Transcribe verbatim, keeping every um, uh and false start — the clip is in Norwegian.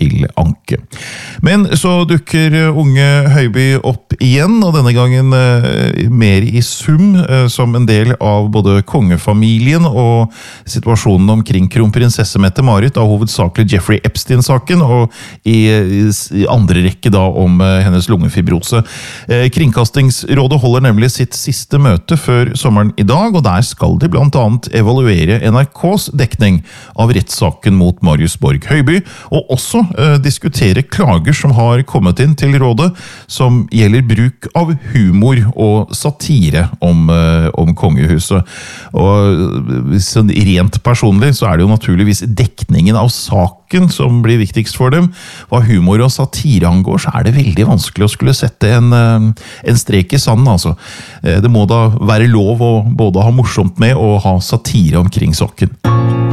til anke. Men så dukker unge Høiby opp igjen, og denne gangen eh, mer i sum eh, som en del av både kongefamilien og situasjonen omkring kronprinsesse Mette-Marit, av hovedsakelig Jeffrey Epstein-saken, og i, i andre rekke da om eh, hennes lungefibrose. Eh, Kringkastingsrådet holder nemlig sitt siste møte før sommeren i dag, og der skal de blant annet evaluere N R K's dekning av rettssaken mot Marius Borg Høiby, og også eh, diskutere klager som har kommet inn til rådet, som gjelder bruk av humor og satire om, eh, om kongehuset. Og sånn rent personlig så er det jo naturligvis dekningen av saken som blir viktigst for dem. Hva humor og satire angår, så er det veldig vanskelig å skulle sette en, en strek i sanden, altså. Det må da være lov å både ha morsomt med og ha satire omkring saken.